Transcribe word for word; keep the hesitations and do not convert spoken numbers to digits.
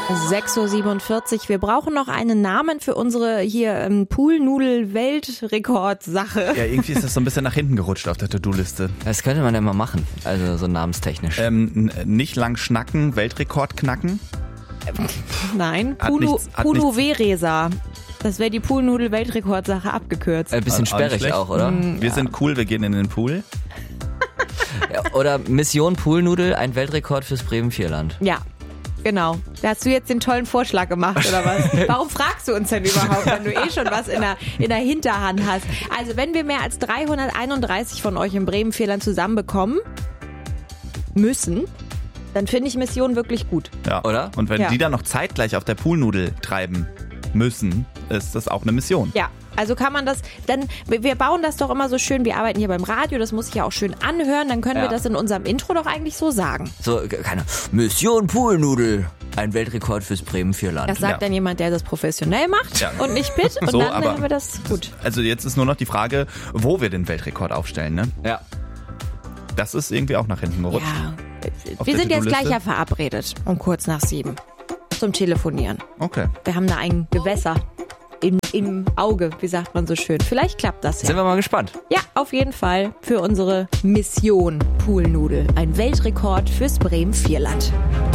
sechs Uhr siebenundvierzig. Wir brauchen noch einen Namen für unsere hier ähm, Poolnudel-Weltrekord-Sache. Ja, irgendwie ist das so ein bisschen nach hinten gerutscht auf der To-Do-Liste. Das könnte man ja mal machen, also so namenstechnisch. Ähm, n- nicht lang schnacken, Weltrekord knacken. Nein, Hat Pulu, nichts- hat Pulu Veresa. Das wäre die Poolnudel-Weltrekord-Sache abgekürzt. Ein bisschen Auch nicht sperrig schlecht. auch, oder? Wir sind cool, wir gehen in den Pool. Ja, oder Mission Poolnudel, ein Weltrekord fürs Bremen-Vierland. Ja, genau. Da hast du jetzt den tollen Vorschlag gemacht, oder was? Warum fragst du uns denn überhaupt, wenn du eh schon was in der, in der Hinterhand hast? Also wenn wir mehr als dreihunderteinunddreißig von euch im Bremen-Vierland zusammenbekommen müssen, dann finde ich Mission wirklich gut. Ja. Oder? Und wenn Ja. die dann noch zeitgleich auf der Poolnudel treiben müssen, ist das auch eine Mission. Ja, also kann man das, dann, wir bauen das doch immer so schön, wir arbeiten hier beim Radio, das muss ich ja auch schön anhören, dann können Ja. wir das in unserem Intro doch eigentlich so sagen. So, keine Mission Poolnudel, ein Weltrekord fürs Bremen-Vierland. Das sagt Ja. dann jemand, der das professionell macht Ja. und nicht Pitt und So, dann aber- haben wir das gut. Also jetzt ist nur noch die Frage, wo wir den Weltrekord aufstellen, ne? Ja. Das ist irgendwie auch nach hinten gerutscht. Ja, Auf wir der sind jetzt To-Do-Liste? gleich ja verabredet um kurz nach sieben zum Telefonieren. Okay. Wir haben da ein Gewässer im, im Auge, wie sagt man so schön. Vielleicht klappt das Sind ja. wir mal gespannt. Ja, auf jeden Fall für unsere Mission Poolnudel. Ein Weltrekord fürs Bremen-Vierland.